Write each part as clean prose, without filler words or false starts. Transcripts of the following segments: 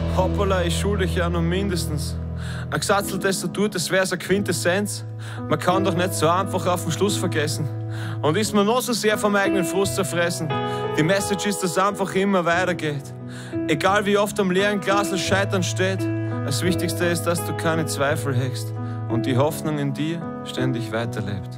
Hoppala, ich schulde dich ja noch mindestens. Ein gesatzeltes Statut, das wär's eine Quintessenz. Man kann doch nicht so einfach auf den Schluss vergessen. Und ist man noch so sehr vom eigenen Frust zerfressen. Die Message ist, dass es einfach immer weitergeht. Egal wie oft am leeren Glas das Scheitern steht. Das Wichtigste ist, dass du keine Zweifel hegst und die Hoffnung in dir ständig weiterlebt.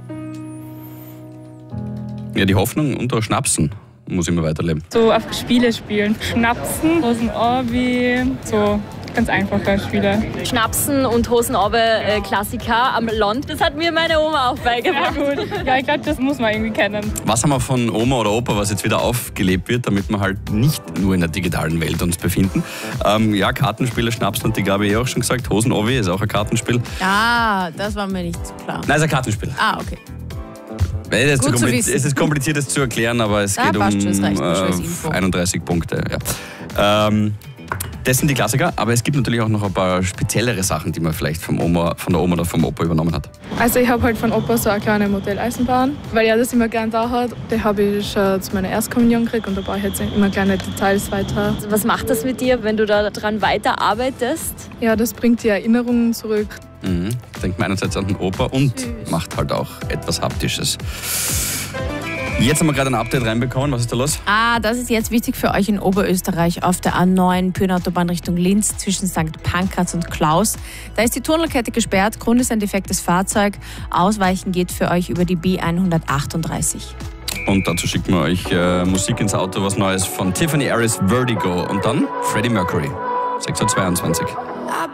Ja, die Hoffnung und auch Schnapsen muss immer weiterleben. So auf Spiele spielen. Schnapsen, Hosen Orbi, so ganz einfache Spiele. Schnapsen und Hosen Klassiker am Land. Das hat mir meine Oma auch beigebracht. Ja, gut. Ja, ich glaube, das muss man irgendwie kennen. Was haben wir von Oma oder Opa, was jetzt wieder aufgelebt wird, damit wir halt nicht nur in der digitalen Welt uns befinden? Ja, Kartenspiele, Schnapsen hat die Gabi auch schon gesagt. Hosen Orbi ist auch ein Kartenspiel. Ah, das war mir nicht so klar. Nein, ist ein Kartenspiel. Ah, okay. Es ist kompliziert, das zu erklären, aber es geht um 31 Punkte. Ja. Das sind die Klassiker, aber es gibt natürlich auch noch ein paar speziellere Sachen, die man vielleicht von der Oma oder vom Opa übernommen hat. Also ich habe halt von Opa so eine kleine Modelleisenbahn, weil er das immer gern da hat. Die habe ich schon zu meiner Erstkommunion gekriegt und da baue ich jetzt immer kleine Details weiter. Was macht das mit dir, wenn du daran weiterarbeitest? Ja, das bringt die Erinnerungen zurück. Denkt man einerseits an den Opa und macht halt auch etwas Haptisches. Jetzt haben wir gerade ein Update reinbekommen. Was ist da los? Das ist jetzt wichtig für euch in Oberösterreich auf der A9 Pyrnenautobahn Richtung Linz zwischen St. Pankraz und Klaus. Da ist die Tunnelkette gesperrt. Grund ist ein defektes Fahrzeug. Ausweichen geht für euch über die B138. Und dazu schicken wir euch Musik ins Auto, was Neues von Tiffany Harris, Vertigo und dann Freddie Mercury, 6:22 Uhr.